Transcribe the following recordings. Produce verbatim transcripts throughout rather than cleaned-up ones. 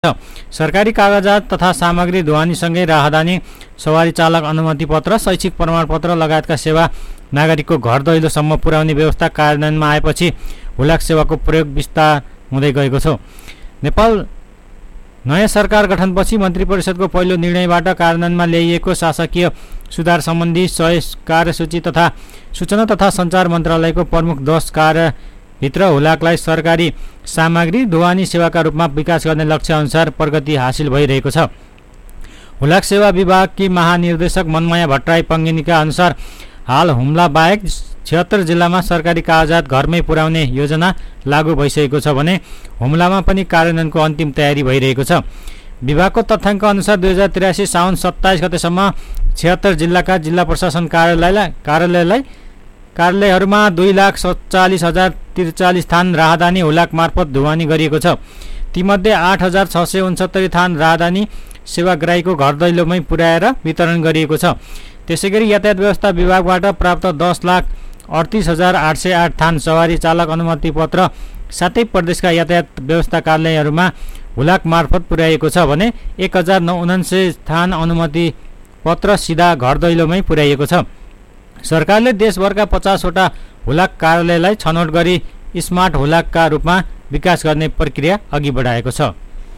सरकारी कागजात तथा सामग्री ढुवानीसँगै राहदानी, सवारी चालक अनुमति पत्र, शैक्षिक प्रमाणपत्र लगायतका सेवा नागरिकको घर दैलोसम्म पुर्याउने व्यवस्था कार्यान्वयनमा आएपछि हुलाक सेवाको प्रयोग विस्तार हुँदै गएको छ। नेपाल नयाँ सरकार गठनपछि मन्त्री परिषदको पहिलो निर्णयबाट कार्यान्वयनमा ल्याइएको शासकीय सुधार सम्बन्धी सय कार्यसूची तथा सूचना तथा सञ्चार मन्त्रालयको प्रमुख दस कार्यभित्र हुलाकलाई सरकारी सामग्री ढुवानी सेवाका रूपमा विकास गर्ने लक्ष्य अनुसार प्रगति हासिल भइरहेको छ। हुलाक सेवा विभागकी महानिर्देशक मनमाया भट्टराई पङ्गिनीका अनुसार हाल हुम्ला बाहेक छिहत्तर जिल्लामा सरकारी कागजात घरमै पुर्याउने योजना लागू भइसकेको छ भने हुम्लामा पनि कार्यान्वयनको अन्तिम तयारी भइरहेको छ। विभागको तथ्याङ्क अनुसार दुई हजार त्रियासी साउन सत्ताइस गतेसम्म छिहत्तर जिल्लाका जिल्ला प्रशासन कार्यालयलाई कार्यालयलाई कार्यालयहरूमा दुई लाख सत्तालिस हजार त्रिचालिस थान राहदानी हुलाक मार्फत ढुवानी गरिएको छ। तीमध्ये आठ हजार छ सय उन्सत्तरी थान राहदानी सेवाग्राहीको घर दैलोमै पुर्याएर वितरण गरिएको छ। त्यसै गरी यातायात व्यवस्था विभागबाट प्राप्त दस लाख अडतिस हजार आठ सय आठ थान सवारी चालक अनुमति पत्र सातै प्रदेशका यातायात व्यवस्था कार्यालयहरूमा हुलाक मार्फत पुर्याइएको छ भने एक हजार नौ उनान्सय थान अनुमति पत्र सिधा घर दैलोमै पुर्याइएको छ। सरकारले देशभरका पचासवटा हुलाक कार्यालयलाई छनौट गरी स्मार्ट हुलाकका रूपमा विकास गर्ने प्रक्रिया अघि बढाएको छ।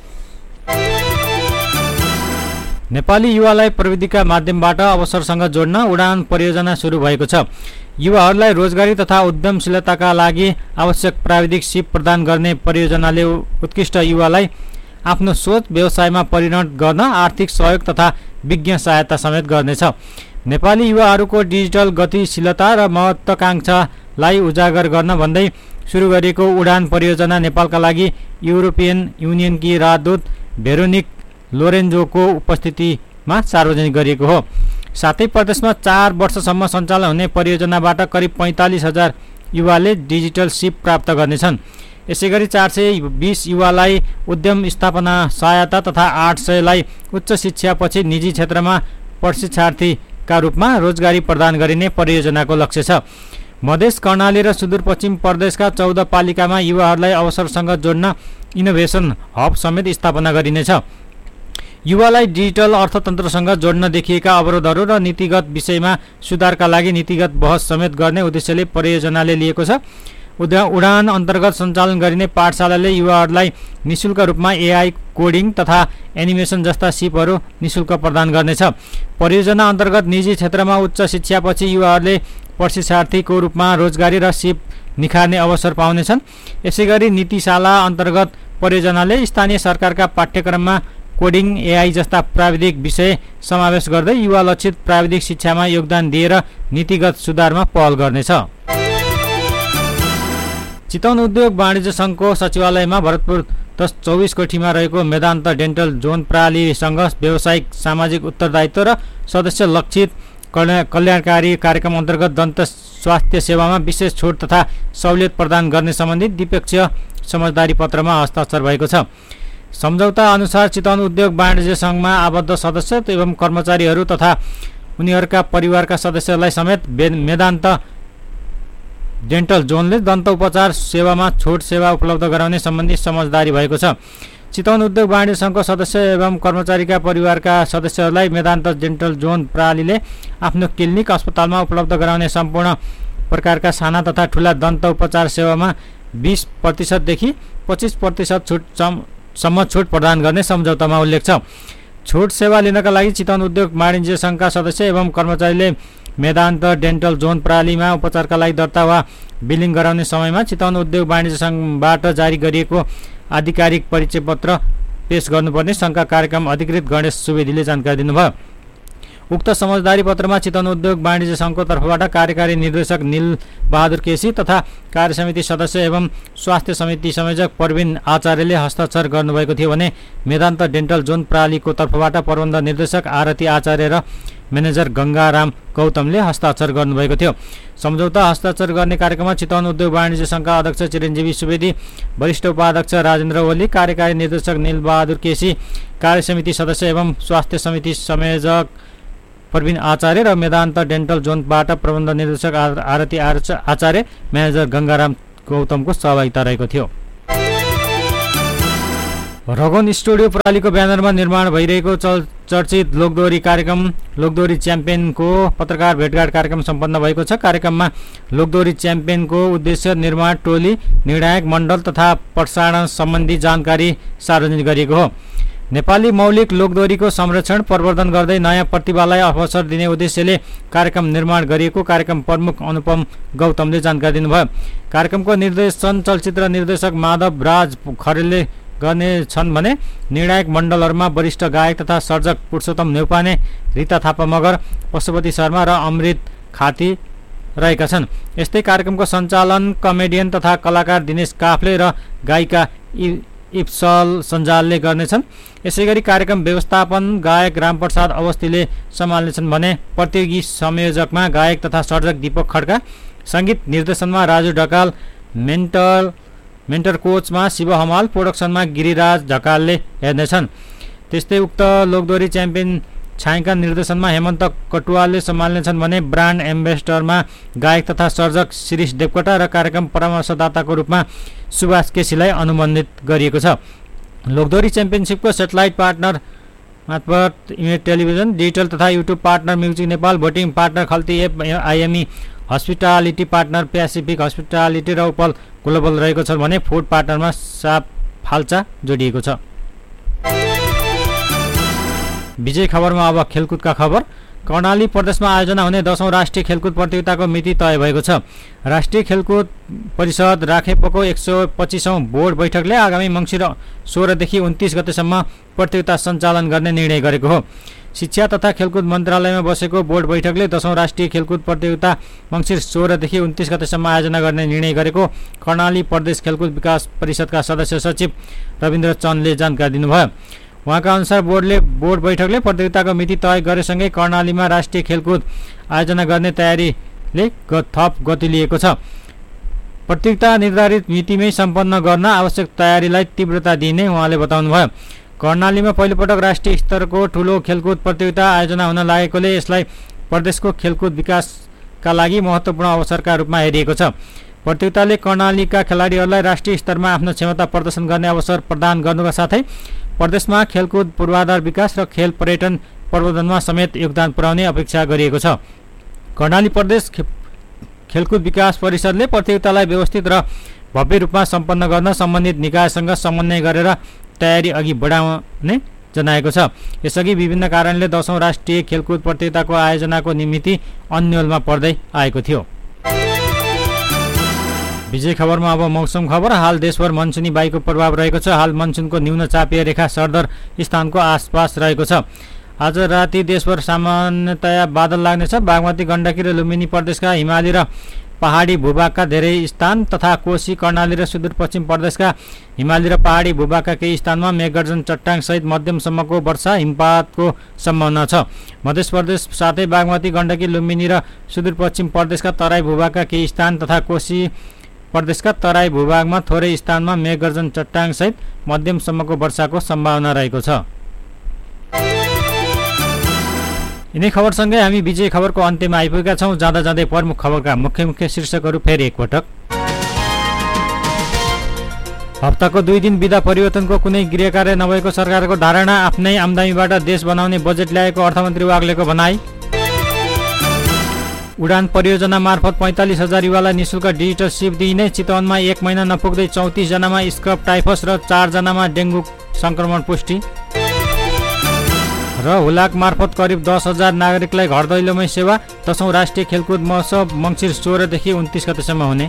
नेपाली युवालाई प्रविधिका माध्यमबाट अवसरसँग जोड्न उडान परियोजना सुरु भएको छ। युवाहरूलाई रोजगारी तथा उद्यमशीलताका लागि आवश्यक प्राविधिक सिप प्रदान गर्ने परियोजनाले उत्कृष्ट युवालाई आफ्नो सोच व्यवसायमा परिणत गर्न आर्थिक सहयोग तथा विज्ञ सहायता समेत गर्नेछ। नेपाली युवाहरूको डिजिटल गतिशीलता र महत्त्वाकांक्षालाई उजागर गर्न भन्दै सुरु गरिएको उडान परियोजना नेपालका लागि युरोपियन युनियनकी राजदूत भेरोनिक लोरेन्जोको उपस्थितिमा सार्वजनिक गरिएको हो। सातै प्रदेशमा चार वर्षसम्म सञ्चालन हुने परियोजनाबाट करिब पैँतालिस हजार युवाले डिजिटल सिप प्राप्त गर्नेछन्। यसै गरी चार सय बिस युवालाई उद्यम स्थापना सहायता तथा आठ सयलाई उच्च शिक्षापछि निजी क्षेत्रमा प्रशिक्षार्थीका रूपमा रोजगारी प्रदान गरिने परियोजनाको लक्ष्य छ। मधेस, कर्णाली र सुदूरपश्चिम प्रदेशका चौध पालिकामा युवाहरूलाई अवसरसँग जोड्न इनोभेसन हब समेत स्थापना गरिनेछ। युवालाई डिजिटल अर्थतन्त्रसँग जोड्न देखिएका अवरोधहरू र नीतिगत विषयमा सुधारका लागि नीतिगत बहस समेत गर्ने उद्देश्यले परियोजनाले लिएको छ। उडान अन्तर्गत सञ्चालन गरिने पाठशालाले युवाहरूलाई निःशुल्क रूपमा एआई कोडिङ तथा एनिमेसन जस्ता सिपहरू निःशुल्क प्रदान गर्नेछ। परियोजना अन्तर्गत निजी क्षेत्रमा उच्च शिक्षापछि युवाहरूले प्रशिक्षार्थीको रूपमा रोजगारी र सिप निखार्ने अवसर पाउनेछन्। यसै गरी नीतिशाला अन्तर्गत परियोजनाले स्थानीय सरकारका पाठ्यक्रममा कोडिङ, एआई जस्ता प्राविधिक विषय समावेश गर्दै युवा लक्षित प्राविधिक शिक्षामा योगदान दिएर नीतिगत सुधारमा पहल गर्नेछ। चितवन उद्योग वाणिज्य सङ्घको सचिवालयमा भरतपुर दस चौबिस कोठीमा रहेको मेदान्त डेन्टल जोन प्रणालीसँग व्यावसायिक सामाजिक उत्तरदायित्व र सदस्य लक्षित कल्याणकारी कार्यक्रम अन्तर्गत दन्त स्वास्थ्य सेवामा विशेष छुट तथा सहुलियत प्रदान गर्ने सम्बन्धी द्विपक्षीय समझदारी पत्रमा हस्ताक्षर भएको छ। सम्झौता अनुसार चितवन उद्योग वाणिज्य सङ्घमा आबद्ध सदस्य एवं कर्मचारीहरू तथा उनीहरूका परिवारका सदस्यहरूलाई समेत मेदान्त डेन्टल जोनले दन्त उपचार सेवामा छुट सेवा उपलब्ध गराउने सम्बन्धी समझदारी भएको छ। चितवन उद्योग वाणिज्य सङ्घको सदस्य एवं कर्मचारीका परिवारका सदस्यहरूलाई मेदान्त डेन्टल जोन प्रणालीले आफ्नो क्लिनिक अस्पतालमा उपलब्ध गराउने सम्पूर्ण प्रकारका साना तथा ठुला दन्त उपचार सेवामा बिस प्रतिशतदेखि पच्चिस प्रतिशत छुट सम्म छुट प्रदान गर्ने सम्झौतामा उल्लेख छ। छुट सेवा लिनका लागि चितवन उद्योग वाणिज्य सङ्घका सदस्य एवं कर्मचारीले मेदान्त डेन्टल जोन प्रणालीमा उपचारका लागि दर्ता वा बिलिङ गराउने समयमा चितवन उद्योग वाणिज्य सङ्घबाट जारी गरिएको आधिकारिक परिचय पत्र पेश गर्नुपर्ने सङ्घका कार्यक्रम अधिकृत गणेश सुवेदीले जानकारी दिनुभयो। उक्त समझदारी पत्रमा चितवन उद्योग वाणिज्य सङ्घको तर्फबाट कार्यकारी निर्देशक निल बहादुर केसी तथा कार्यसमिति सदस्य एवं स्वास्थ्य समिति संयोजक प्रवीण आचार्यले हस्ताक्षर गर्नुभएको थियो भने मेदान्त डेन्टल जोन प्रणालीको तर्फबाट प्रबन्ध निर्देशक आरती आचार्य र म्यानेजर गङ्गाराम गौतमले हस्ताक्षर गर्नुभएको थियो। सम्झौता हस्ताक्षर गर्ने कार्यक्रममा चितवन उद्योग वाणिज्य सङ्घका अध्यक्ष चिरञ्जीवी सुवेदी, वरिष्ठ उपाध्यक्ष राजेन्द्र ओली, कार्यकारी निर्देशक निल बहादुर केसी, कार्यसमिति सदस्य एवं स्वास्थ्य समिति संयोजक प्रवीण आचार्य र मेदान्त डेन्टल जोनबाट प्रबन्ध निर्देशक आरती आचार्य, म्यानेजर गङ्गाराम गौतमको सहभागिता रहेको थियो। रगन स्टुडियो प्रालीको ब्यानरमा निर्माण भइरहेको चल चर्चित लोकदोहोरी कार्यक्रम लोकदोहोरी च्याम्पियनको पत्रकार भेटघाट कार्यक्रम सम्पन्न भएको छ। कार्यक्रममा लोकदोहोरी च्याम्पियनको उद्देश्य, निर्माण टोली, निर्णायक मण्डल तथा प्रसारण सम्बन्धी जानकारी सार्वजनिक गरिएको हो। नेपाली मौलिक लोकदोहोरीको संरक्षण प्रवर्धन गर्दै नयाँ प्रतिभालाई अवसर दिने उद्देश्यले कार्यक्रम निर्माण गरिएको कार्यक्रम प्रमुख अनुपम गौतमले जानकारी दिनुभयो। कार्यक्रमको निर्देशन चलचित्र निर्देशक माधव राज खरेलले गर्ने छन् भने निर्णायक मण्डलहरूमा वरिष्ठ गायक तथा सर्जक पुरुषोत्तम नेउपाने, रिता थापा मगर, पशुपति शर्मा र अमृत खाती रहेका छन्। यस्तै कार्यक्रमको सञ्चालन कमेडियन तथा कलाकार दिनेश काफ्ले र गायिका इप्सल सञ्जालले गर्नेछन्। यसैगरी कार्यक्रम व्यवस्थापन गायक रामप्रसाद अवस्थीले सम्हाल्नेछन् भने प्रतियोगी संयोजकमा गायक तथा सर्जक दीपक खड्का, सङ्गीत निर्देशनमा राजु ढकाल, मेन्टर मेन्टर कोचमा शिव हमाल, प्रोडक्सनमा गिरिराज ढकालले हेर्नेछन्। त्यस्तै उक्त लोकदोहोरी च्याम्पियन छायाङ्कन निर्देशनमा हेमन्त कटुवालले सम्हाल्नेछन् भने ब्रान्ड एम्बेसडरमा गायक तथा सर्जक शिरीष देवकोटा र कार्यक्रम परामर्शदाताको रूपमा सुभाष केसीलाई अनुमोदित गरिएको छ। लोकदोहोरी च्याम्पियनसिपको सेटेलाइट पार्टनर मार्फत इमेज टेलिभिजन, डिजिटल तथा YouTube partner music Nepal, voting partner खल्ती app, IME hospitality partner Pacific hospitality र उपल ग्लोबल रहेको छ भने फुड पार्टनरमा साप फाल्चा जोडिएको छ। विजय खबरमा अब खेलकुदका खबर। कर्णाली प्रदेशमा आयोजना हुने दशौं राष्ट्रिय खेलकुद प्रतियोगिताको मिति तय भएको छ। राष्ट्रिय खेलकुद परिषद राखेपको एक सौ पच्चीसौं बोर्ड बैठकले आगामी मङ्सिर सोह्रदेखि उन्तिस गतेसम्म प्रतियोगिता सञ्चालन गर्ने निर्णय गरेको हो। शिक्षा तथा खेलकुद मन्त्रालयमा बसेको बोर्ड बैठकले दशौं राष्ट्रिय खेलकुद प्रतियोगिता मङ्सिर सोह्रदेखि उन्तिस गतेसम्म आयोजना गर्ने निर्णय गरेको कर्णाली प्रदेश खेलकुद विकास परिषदका सदस्य सचिव रविन्द्र चन्दले जानकारी दिनुभयो। उहाँका अनुसार बोर्डले बोर्ड बैठकले प्रतियोगिताको मिति तय गरेसँगै कर्णालीमा राष्ट्रिय खेलकुद आयोजना गर्ने तयारीले थप गति लिएको छ। प्रतियोगिता निर्धारित मितिमै सम्पन्न गर्न आवश्यक तयारीलाई तीव्रता दिने उहाँले बताउनुभयो। कर्णालीमा पहिलोपटक राष्ट्रिय स्तरको ठूलो खेलकुद प्रतियोगिता आयोजना हुन लागेकोले यसलाई प्रदेशको खेलकुद विकासका लागि महत्त्वपूर्ण अवसरका रूपमा हेरिएको छ। प्रतियोगिताले कर्णालीका खेलाडीहरूलाई राष्ट्रिय स्तरमा आफ्नो क्षमता प्रदर्शन गर्ने अवसर प्रदान गर्नुका साथै प्रदेशमा खेलकुद पूर्वाधार विकास र खेल पर्यटन प्रवर्धनमा समेत योगदान पुर्याउने अपेक्षा गरिएको छ। कर्णाली प्रदेश खेलकुद विकास परिषदले प्रतियोगितालाई व्यवस्थित र भव्य रूपमा सम्पन्न गर्न सम्बन्धित निकायसँग समन्वय गरेर तयारी अघि बढाउने जनाएको छ। यसअघि विभिन्न कारणले दशौं राष्ट्रिय खेलकुद प्रतियोगिताको आयोजनाको निमित्त अन्यलमा पर्दै आएको थियो। विजय खबरमा अब मौसम खबर। हाल देशभर मनसुनी वायुको प्रभाव रहेको छ। हाल मनसुनको न्यून चापीय रेखा सरदर स्थानको आसपास रहेको छ। आज राति देशभर सामान्यतया बादल लाग्नेछ। बागमती, गण्डकी र लुम्बिनी प्रदेशका हिमाली र पहाडी भूभागका धेरै स्थान तथा कोशी, कर्णाली र सुदूरपश्चिम प्रदेशका हिमाली र पहाडी भूभागका केही स्थानमा मेघगर्जन चट्टाङसहित मध्यमसम्मको वर्षा हिमपातको सम्भावना छ। मध्य प्रदेश साथै बागमती, गण्डकी, लुम्बिनी र सुदूरपश्चिम प्रदेशका तराई भूभागका केही स्थान तथा कोशी प्रदेशका तराई भूभागमा थोरै स्थानमा मेघगर्जन चट्टाङसहित मध्यमसम्मको वर्षाको सम्भावना रहेको छ। यिनै खबरसँगै हामी विजय खबरको अन्त्यमा आइपुगेका छौँ। जाँदा जाँदै प्रमुख खबरका मुख्य मुख्य शीर्षकहरू फेरि एकपटक। हप्ताको दुई दिन बिदा परिवर्तनको कुनै गृह कार्य नभएको सरकारको धारणा। आफ्नै आम्दानीबाट देश बनाउने बजेट ल्याएको अर्थमन्त्री वाग्लेको भनाई। उडान परियोजना मार्फत पैँतालिस हजार युवालाई निःशुल्क डिजिटल सिप दिइने। चितवनमा एक महिना नपुग्दै चौतिस जनामा स्क्रब टाइफस र चारजनामा डेङ्गु सङ्क्रमण पुष्टि। र हुलाक मार्फत करिब दस हजार नागरिकलाई घर दैलोमै सेवा। दशौं राष्ट्रिय खेलकुद महोत्सव मङ्सिर सोह्रदेखि उन्तिस गतेसम्म हुने।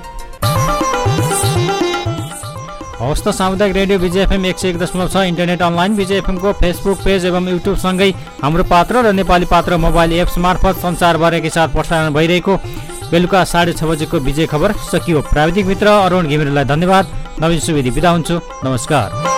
हवस् त, सामुदायिक रेडियो विजय एफएम एक सय एक दशमलव छ इन्टरनेट अनलाइन विजय एफएमको फेसबुक पेज एवं युट्युबसँगै हाम्रो पात्र र नेपाली पात्र मोबाइल एप्स मार्फत संसारभर एकैसाथ प्रसारण भइरहेको बेलुका साढे छ बजेको विजय खबर सकियो। प्राविधिक मित्र अरुण घिमिरेलाई धन्यवाद। नवीन सुवेदी बिदा हुन्छु। नमस्कार।